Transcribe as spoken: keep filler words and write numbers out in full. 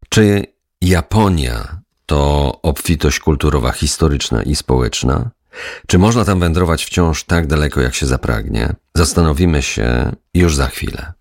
Czy Japonia to obfitość kulturowa, historyczna i społeczna? Czy można tam wędrować wciąż tak daleko, jak się zapragnie? Zastanowimy się już za chwilę.